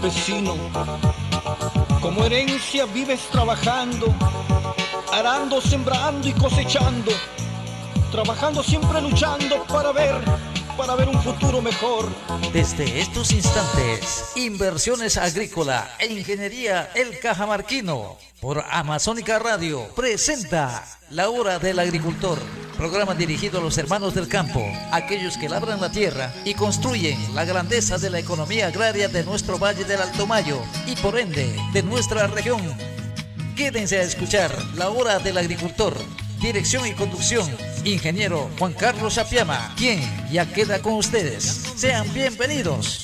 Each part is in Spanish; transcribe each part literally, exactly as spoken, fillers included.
campesino. Como herencia vives trabajando, arando, sembrando y cosechando, trabajando siempre luchando para ver, para ver un futuro mejor. Desde estos instantes, Inversiones Agrícola e Ingeniería El Cajamarquino, por Amazónica Radio, presenta La Hora del Agricultor, programa dirigido a los hermanos del campo, aquellos que labran la tierra y construyen la grandeza de la economía agraria de nuestro Valle del Alto Mayo y por ende de nuestra región. Quédense a escuchar La Hora del Agricultor. Dirección y conducción, ingeniero Juan Carlos Apiama, quien ya queda con ustedes. Sean bienvenidos.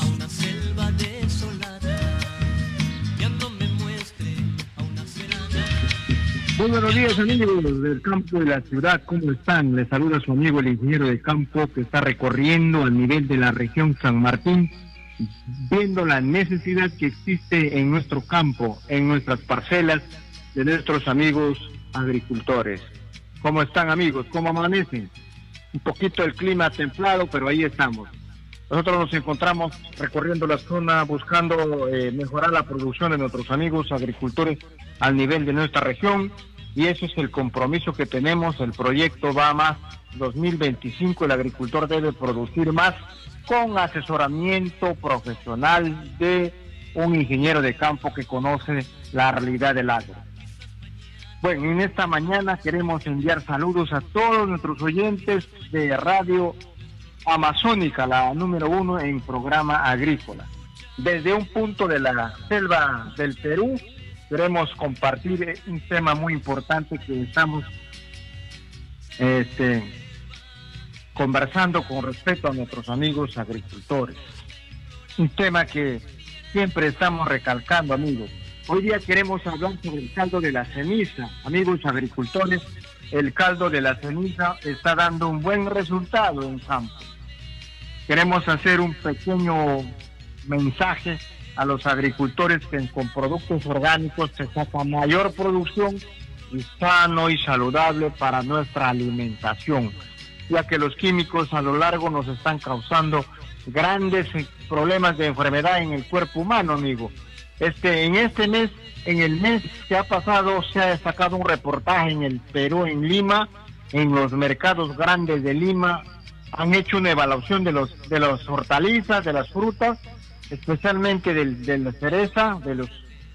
Muy buenos días, amigos del campo y la ciudad, ¿cómo están? Les saluda su amigo el ingeniero de campo que está recorriendo al nivel de la región San Martín, viendo la necesidad que existe en nuestro campo, en nuestras parcelas, de nuestros amigos agricultores. ¿Cómo están, amigos? ¿Cómo amanecen? Un poquito el clima templado, pero ahí estamos. Nosotros nos encontramos recorriendo la zona buscando eh, mejorar la producción de nuestros amigos agricultores al nivel de nuestra región, y eso es el compromiso que tenemos. El proyecto va más dos mil veinticinco, el agricultor debe producir más con asesoramiento profesional de un ingeniero de campo que conoce la realidad del agro. Bueno, en esta mañana queremos enviar saludos a todos nuestros oyentes de Radio Amazónica, la número uno en programa agrícola. Desde un punto de la selva del Perú, queremos compartir un tema muy importante que estamos este, conversando con respecto a nuestros amigos agricultores. Un tema que siempre estamos recalcando, amigos. Hoy día queremos hablar sobre el caldo de la ceniza. Amigos agricultores, el caldo de la ceniza está dando un buen resultado en campo. Queremos hacer un pequeño mensaje a los agricultores que con productos orgánicos se saca mayor producción y sano y saludable para nuestra alimentación, ya que los químicos a lo largo nos están causando grandes problemas de enfermedad en el cuerpo humano, amigo. Este, en este mes, en el mes que ha pasado, se ha destacado un reportaje en el Perú, en Lima, en los mercados grandes de Lima, han hecho una evaluación de los de las hortalizas, de las frutas, especialmente de, de la cereza, de los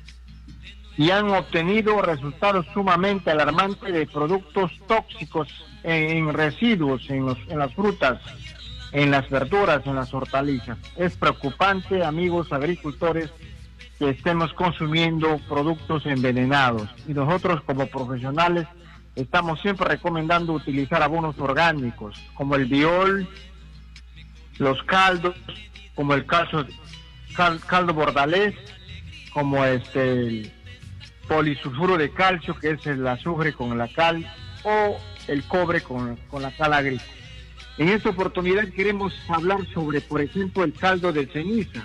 y han obtenido resultados sumamente alarmantes de productos tóxicos en, en residuos, en, los, en las frutas, en las verduras, en las hortalizas. Es preocupante, amigos agricultores, que estemos consumiendo productos envenenados, y nosotros como profesionales estamos siempre recomendando utilizar abonos orgánicos como el biol, los caldos, como el caldo, cal, caldo bordalés, como este el polisulfuro de calcio, que es el azufre con la cal, o el cobre con, con la cal agrícola. En esta oportunidad queremos hablar sobre, por ejemplo, el caldo de ceniza.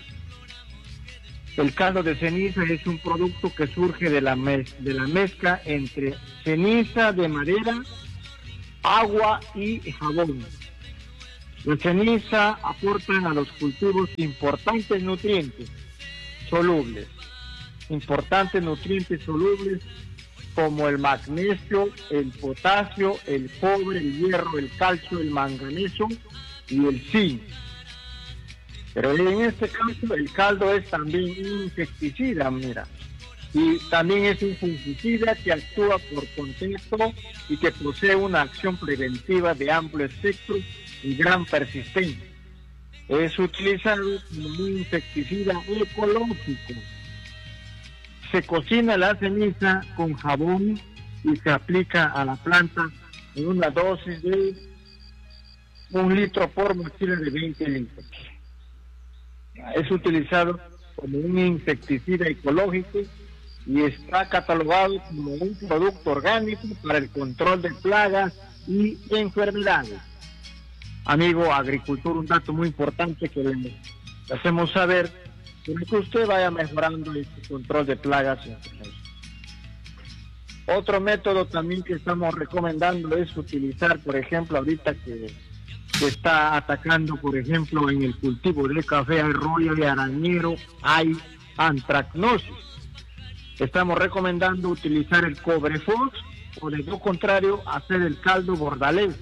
El caldo de ceniza es un producto que surge de la, mez, de la mezcla entre ceniza de madera, agua y jabón. La ceniza aportan a los cultivos importantes nutrientes solubles, importantes nutrientes solubles como el magnesio, el potasio, el cobre, el hierro, el calcio, el manganeso y el zinc. Pero en este caso el caldo es también un insecticida, mira, y también es un fungicida que actúa por contexto y que posee una acción preventiva de amplio espectro y gran persistencia. Es utilizado como un insecticida ecológico. Se cocina la ceniza con jabón y se aplica a la planta en una dosis de un litro por mochila de veinte litros. Es utilizado como un insecticida ecológico y está catalogado como un producto orgánico para el control de plagas y enfermedades. Amigo agricultor, un dato muy importante que le hacemos saber, para que usted vaya mejorando este control de plagas y enfermedades. Otro método también que estamos recomendando es utilizar, por ejemplo, ahorita que que está atacando, por ejemplo, en el cultivo del café, hay roya de arañero, hay antracnosis. Estamos recomendando utilizar el cobrefos o de lo contrario hacer el caldo bordalés.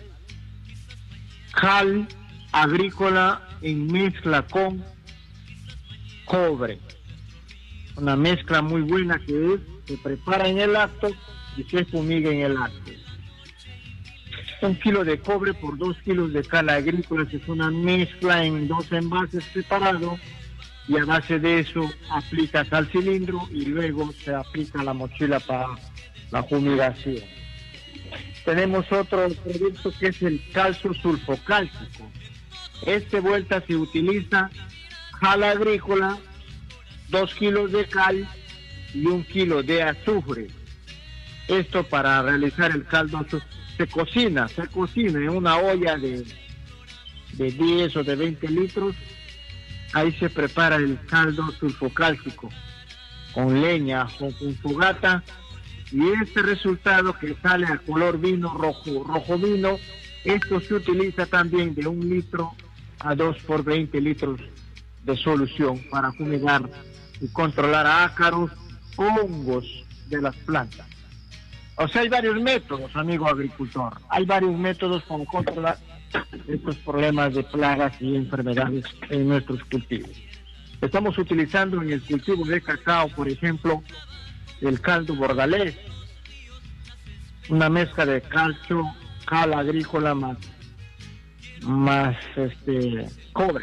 Cal agrícola en mezcla con cobre. Una mezcla muy buena que es, se prepara en el acto y se fumiga en el acto. Un kilo de cobre por dos kilos de cal agrícola, que es una mezcla en dos envases separados, y a base de eso aplicas al cilindro y luego se aplica a la mochila para la fumigación. Tenemos otro producto que es el calcio sulfocálcico. Este vuelta se utiliza cal agrícola, dos kilos de cal y un kilo de azufre. Esto para realizar el caldo se cocina, se cocina en una olla de, de diez o de veinte litros. Ahí se prepara el caldo sulfocálcico con leña o con fogata, y este resultado que sale a color vino rojo, rojo vino, esto se utiliza también de un litro a dos por veinte litros de solución para fumigar y controlar ácaros, hongos de las plantas. O sea, hay varios métodos, amigo agricultor, hay varios métodos para controlar estos problemas de plagas y enfermedades en nuestros cultivos. Estamos utilizando en el cultivo de cacao, por ejemplo, el caldo bordalés, una mezcla de calcio, cal agrícola más, más este cobre.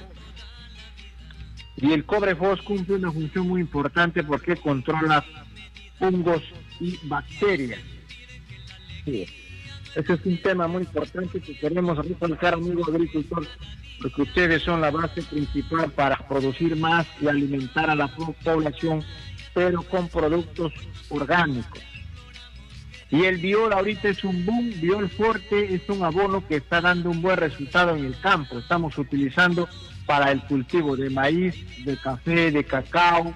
Y el cobre fos cumple una función muy importante porque controla hongos y bacterias. Sí. Ese es un tema muy importante que queremos recalcar, amigo agricultor, porque ustedes son la base principal para producir más y alimentar a la población, pero con productos orgánicos. Y el Biol ahorita es un boom. Biol Forte es un abono que está dando un buen resultado en el campo. Estamos utilizando para el cultivo de maíz, de café, de cacao,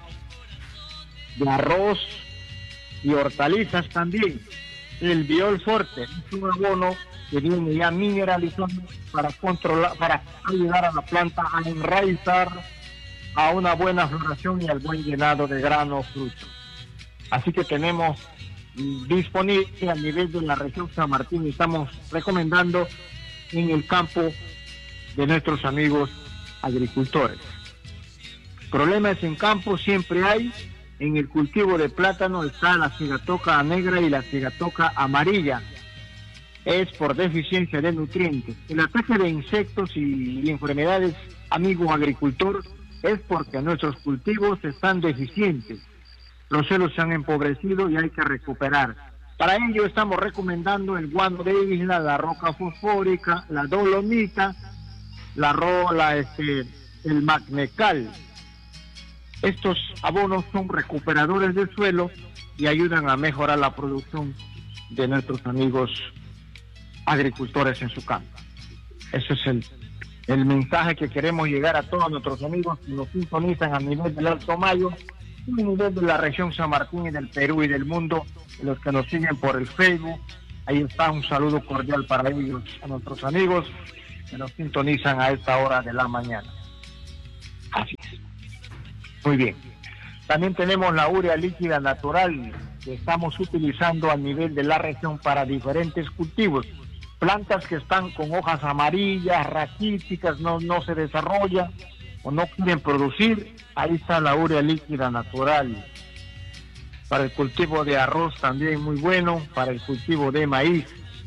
de arroz y hortalizas también. El Biol Forte es un abono que viene ya mineralizado para controlar, para ayudar a la planta a enraizar, a una buena floración y al buen llenado de grano o fruto. Así que tenemos disponible a nivel de la región San Martín, y estamos recomendando en el campo de nuestros amigos agricultores. Problemas en campo siempre hay. En el cultivo de plátano está la cigatoca negra y la cigatoca amarilla. Es por deficiencia de nutrientes. El ataque de insectos y, y enfermedades, amigo agricultor, es porque nuestros cultivos están deficientes. Los suelos se han empobrecido y hay que recuperar. Para ello estamos recomendando el guano de isla, la roca fosfórica, la dolomita, la rola, este, el magnecal. Estos abonos son recuperadores del suelo y ayudan a mejorar la producción de nuestros amigos agricultores en su campo. Ese es el, el mensaje que queremos llegar a todos nuestros amigos que nos sintonizan a nivel del Alto Mayo y a nivel de la región San Martín y del Perú y del mundo, y los que nos siguen por el Facebook. Ahí está un saludo cordial para ellos, a nuestros amigos que nos sintonizan a esta hora de la mañana. Así es. Muy bien. También tenemos la urea líquida natural que estamos utilizando a nivel de la región para diferentes cultivos. Plantas que están con hojas amarillas, raquíticas, no, no se desarrollan o no quieren producir, ahí está la urea líquida natural. Para el cultivo de arroz también muy bueno, para el cultivo de maíz.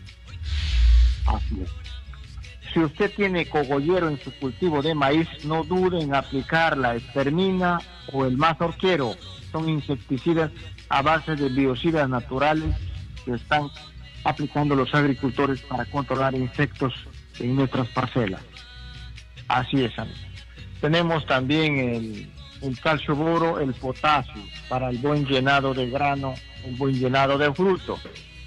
Así es. Si usted tiene cogollero en su cultivo de maíz, no dude en aplicar la Extermina o el Mazorquero. Son insecticidas a base de biocidas naturales que están aplicando los agricultores para controlar insectos en nuestras parcelas. Así es, amigos. Tenemos también el, el calcio boro, el potasio, para el buen llenado de grano, el buen llenado de fruto.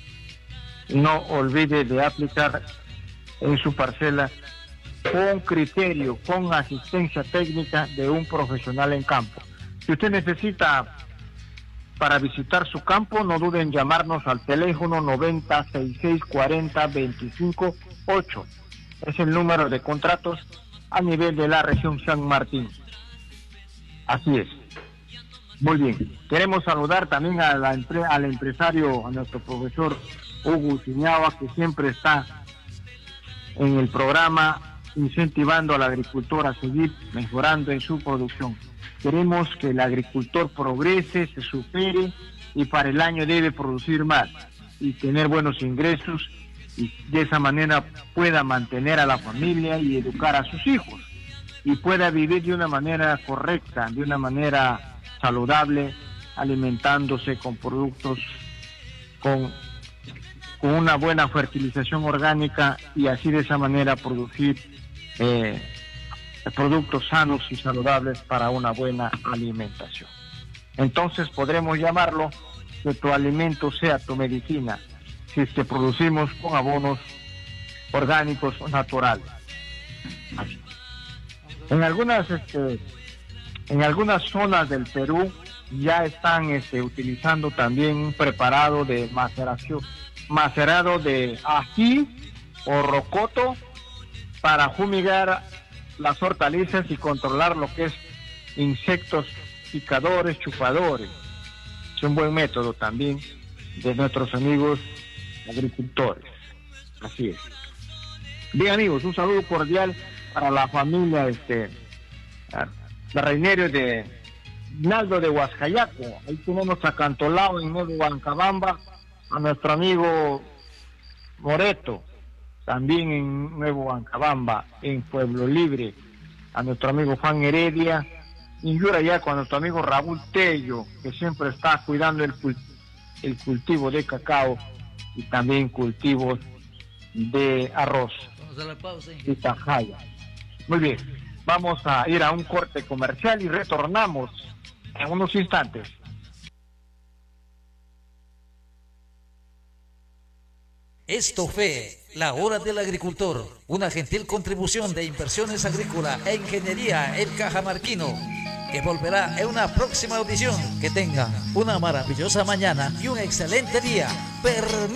No olvide de aplicar en su parcela con criterio, con asistencia técnica de un profesional en campo. Si usted necesita para visitar su campo, no duden en llamarnos al teléfono noventa, sesenta y seis, cuarenta, veinticinco, ocho. Es el número de contratos a nivel de la región San Martín. Así es. Muy bien. Queremos saludar también a la empre- al empresario, a nuestro profesor Hugo Ciñaba, que siempre está en el programa incentivando al agricultor a seguir mejorando en su producción. Queremos que el agricultor progrese, se supere y para el año debe producir más y tener buenos ingresos y de esa manera pueda mantener a la familia y educar a sus hijos y pueda vivir de una manera correcta, de una manera saludable, alimentándose con productos con, con una buena fertilización orgánica y así de esa manera producir eh, productos sanos y saludables para una buena alimentación. Entonces podremos llamarlo que tu alimento sea tu medicina, si es que producimos con abonos orgánicos o naturales. Así. En algunas este, en algunas zonas del Perú ya están este, utilizando también un preparado de maceración, macerado de ají o rocoto para fumigar las hortalizas y controlar lo que es insectos picadores, chupadores. Es un buen método también de nuestros amigos agricultores. Así es. Bien, amigos, un saludo cordial para la familia este de Reinerio de Naldo de Huascayaco. Ahí tenemos a Cantolao en Nuevo Huancabamba, a nuestro amigo Moreto, también en Nuevo Huancabamba, en Pueblo Libre, a nuestro amigo Juan Heredia, y Yurayaco, a nuestro amigo Raúl Tello, que siempre está cuidando el, cult el cultivo de cacao y también cultivos de arroz Vamos a la pausa, y tajaya. Muy bien, vamos a ir a un corte comercial y retornamos en unos instantes. Esto fue La Hora del Agricultor, una gentil contribución de Inversiones Agrícola e Ingeniería El Cajamarquino, que volverá en una próxima audición. Que tengan una maravillosa mañana y un excelente día. Permiso.